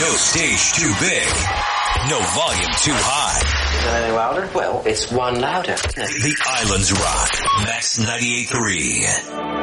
No stage too big. No volume too high. Is it any louder? Well, it's one louder. The Islands Rock. Max 98.3.